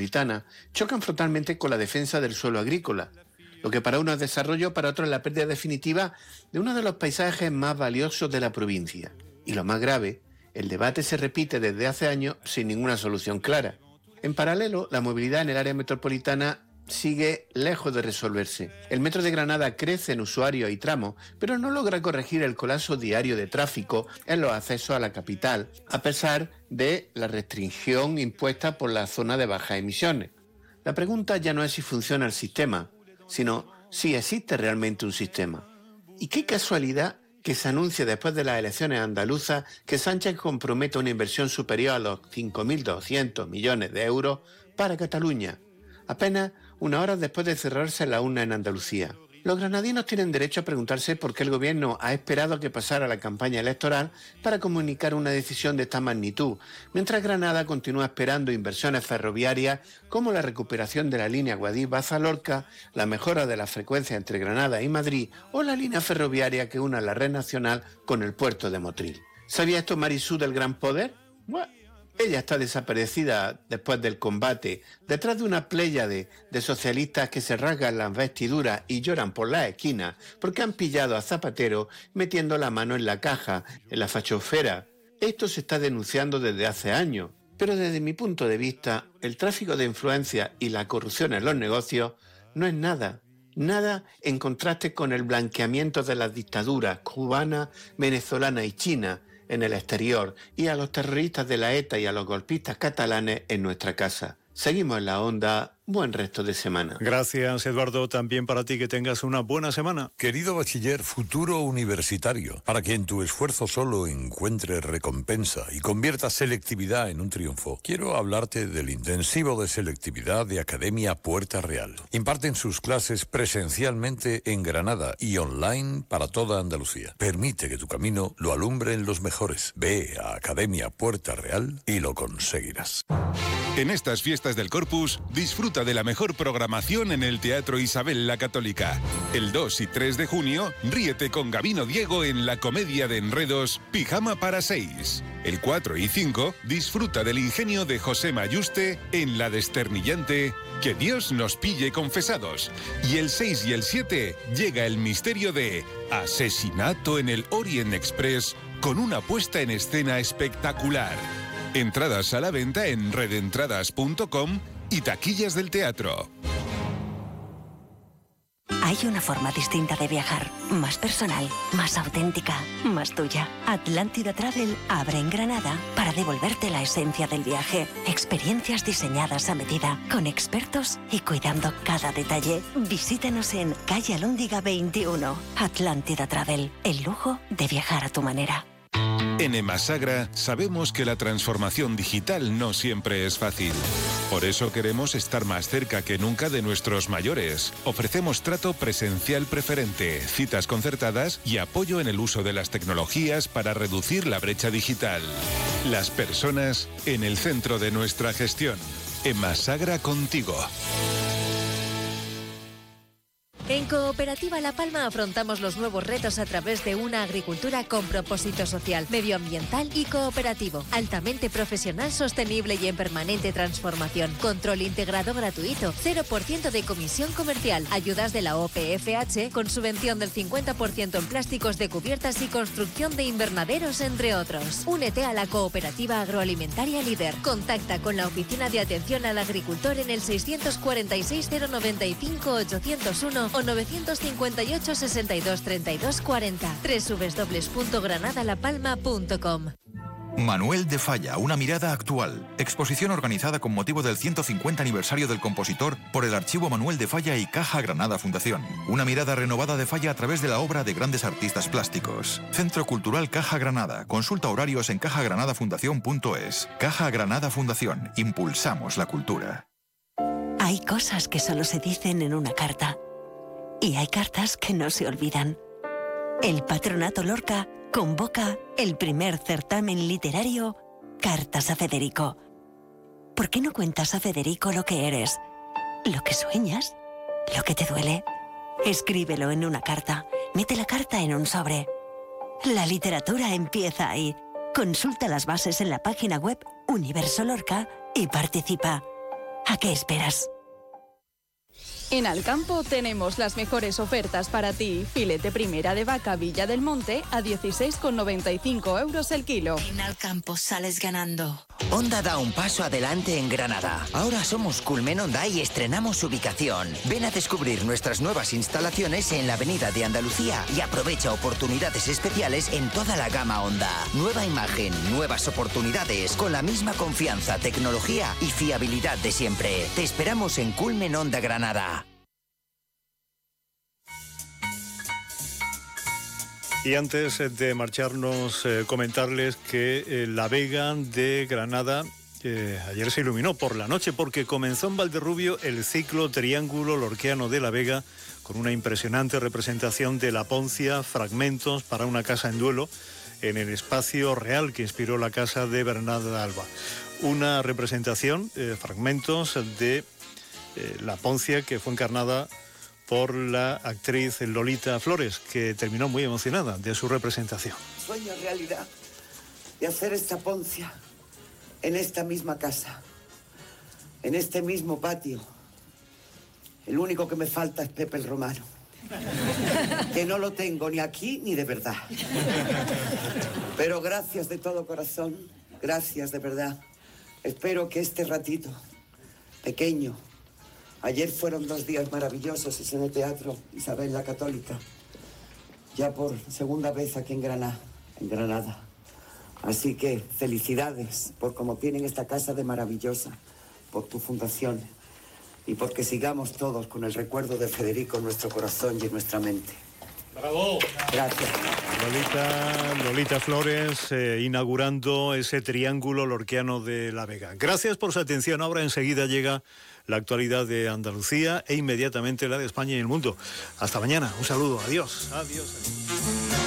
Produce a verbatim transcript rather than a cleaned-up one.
metropolitana chocan frontalmente con la defensa del suelo agrícola. Lo que para uno es desarrollo, para otro es la pérdida definitiva de uno de los paisajes más valiosos de la provincia. Y lo más grave, el debate se repite desde hace años sin ninguna solución clara. En paralelo, la movilidad en el área metropolitana sigue lejos de resolverse. El metro de Granada crece en usuarios y tramos, pero no logra corregir el colapso diario de tráfico en los accesos a la capital, a pesar de la restricción impuesta por la zona de bajas emisiones. La pregunta ya no es si funciona el sistema, sino si existe realmente un sistema. Y qué casualidad que se anuncie después de las elecciones andaluzas que Sánchez compromete una inversión superior a los cinco mil doscientos millones de euros para Cataluña, apenas unas horas después de cerrarse la urna en Andalucía. Los granadinos tienen derecho a preguntarse por qué el gobierno ha esperado a que pasara la campaña electoral para comunicar una decisión de esta magnitud, mientras Granada continúa esperando inversiones ferroviarias como la recuperación de la línea Guadix-Baza-Lorca, la mejora de la frecuencia entre Granada y Madrid o la línea ferroviaria que una la red nacional con el puerto de Motril. ¿Sabía esto Marisú del Gran Poder? Bueno, ella está desaparecida después del combate, detrás de una pléyade de socialistas que se rasgan las vestiduras y lloran por las esquinas porque han pillado a Zapatero metiendo la mano en la caja, en la fachosfera. Esto se está denunciando desde hace años, pero desde mi punto de vista, el tráfico de influencia y la corrupción en los negocios no es nada. Nada en contraste con el blanqueamiento de las dictaduras cubana, venezolana y china en el exterior, y a los terroristas de la ETA y a los golpistas catalanes en nuestra casa. Seguimos en la onda. Buen resto de semana. Gracias, Eduardo. También para ti, que tengas una buena semana. Querido bachiller, futuro universitario, para que en tu esfuerzo solo encuentres recompensa y conviertas selectividad en un triunfo, quiero hablarte del intensivo de selectividad de Academia Puerta Real. Imparten sus clases presencialmente en Granada y online para toda Andalucía. Permite que tu camino lo alumbren los mejores. Ve a Academia Puerta Real y lo conseguirás. En estas fiestas del Corpus, disfruta de la mejor programación en el Teatro Isabel la Católica. El dos y tres de junio, ríete con Gabino Diego en la comedia de enredos Pijama para seis. El cuatro y cinco, disfruta del ingenio de José Mayuste en la desternillante Que Dios nos pille confesados. Y el seis y el siete, llega el misterio de Asesinato en el Orient Express con una puesta en escena espectacular. Entradas a la venta en redentradas punto com y taquillas del teatro. Hay una forma distinta de viajar, más personal, más auténtica, más tuya. Atlántida Travel abre en Granada para devolverte la esencia del viaje. Experiencias diseñadas a medida, con expertos y cuidando cada detalle. Visítanos en calle Alhóndiga veintiuno. Atlántida Travel, el lujo de viajar a tu manera. En Emasagra sabemos que la transformación digital no siempre es fácil. Por eso queremos estar más cerca que nunca de nuestros mayores. Ofrecemos trato presencial preferente, citas concertadas y apoyo en el uso de las tecnologías para reducir la brecha digital. Las personas en el centro de nuestra gestión. Emasagra contigo. En Cooperativa La Palma afrontamos los nuevos retos a través de una agricultura con propósito social, medioambiental y cooperativo, altamente profesional, sostenible y en permanente transformación. Control integrado gratuito, cero por ciento de comisión comercial, ayudas de la O P F H con subvención del cincuenta por ciento en plásticos de cubiertas y construcción de invernaderos, entre otros. Únete a la Cooperativa Agroalimentaria Líder. Contacta con la Oficina de Atención al Agricultor en el seiscientos cuarenta y seis cero noventa y cinco ochocientos uno o novecientos cincuenta y ocho sesenta y dos treinta y dos cuarenta. doble u doble u doble u punto granada la palma punto com. Manuel de Falla, una mirada actual. Exposición organizada con motivo del ciento cincuenta aniversario del compositor por el Archivo Manuel de Falla y Caja Granada Fundación. Una mirada renovada de Falla a través de la obra de grandes artistas plásticos. Centro Cultural Caja Granada. Consulta horarios en caja granada fundación punto es. Caja Granada Fundación. Impulsamos la cultura. Hay cosas que solo se dicen en una carta. Y hay cartas que no se olvidan. El Patronato Lorca convoca el primer certamen literario Cartas a Federico. ¿Por qué no cuentas a Federico lo que eres, lo que sueñas, lo que te duele? Escríbelo en una carta, mete la carta en un sobre. La literatura empieza ahí. Consulta las bases en la página web Universo Lorca y participa. ¿A qué esperas? En Alcampo tenemos las mejores ofertas para ti. Filete primera de vaca Villa del Monte a dieciséis con noventa y cinco euros el kilo. En Alcampo sales ganando. Honda da un paso adelante en Granada. Ahora somos Culmen Honda y estrenamos ubicación. Ven a descubrir nuestras nuevas instalaciones en la Avenida de Andalucía y aprovecha oportunidades especiales en toda la gama Honda. Nueva imagen, nuevas oportunidades, con la misma confianza, tecnología y fiabilidad de siempre. Te esperamos en Culmen Honda Granada. Y antes de marcharnos, eh, comentarles que eh, la Vega de Granada eh, ayer se iluminó por la noche porque comenzó en Valderrubio el ciclo Triángulo Lorquiano de la Vega con una impresionante representación de la Poncia, fragmentos para una casa en duelo en el espacio real que inspiró la casa de Bernarda Alba. Una representación, eh, fragmentos de eh, la Poncia que fue encarnada por la actriz Lolita Flores, que terminó muy emocionada de su representación. Sueño realidad de hacer esta Poncia en esta misma casa, en este mismo patio. El único que me falta es Pepe el Romano, que no lo tengo ni aquí ni de verdad. Pero gracias de todo corazón, gracias de verdad. Espero que este ratito pequeño. Ayer fueron dos días maravillosos en el Teatro Isabel la Católica, ya por segunda vez aquí en Granada, en Granada. Así que felicidades por cómo tienen esta casa de maravillosa, por tu fundación y porque sigamos todos con el recuerdo de Federico en nuestro corazón y en nuestra mente. ¡Bravo! Gracias. Lolita, Lolita Flores, eh, inaugurando ese Triángulo Lorquiano de la Vega. Gracias por su atención. Ahora enseguida llega la actualidad de Andalucía e inmediatamente la de España y el mundo. Hasta mañana. Un saludo. Adiós. Adiós.